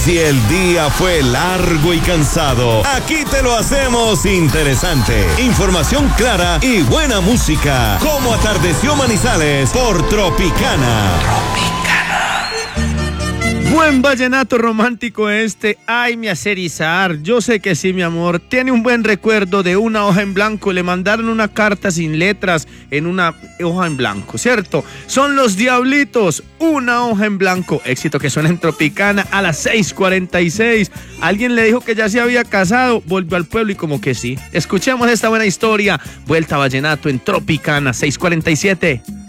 Si el día fue largo y cansado, aquí te lo hacemos interesante. Información clara y buena música. Como atardeció Manizales por Tropicana. Buen vallenato romántico este. Ay, mi Acerizar. Yo sé que sí, mi amor. Tiene un buen recuerdo de una hoja en blanco. Le mandaron una carta sin letras en una hoja en blanco, ¿cierto? Son Los Diablitos, Una hoja en blanco. Éxito que suena en Tropicana a las 6:46. Alguien le dijo que ya se había casado. Volvió al pueblo y como que sí. Escuchemos esta buena historia. Vuelta a vallenato en Tropicana 6:47.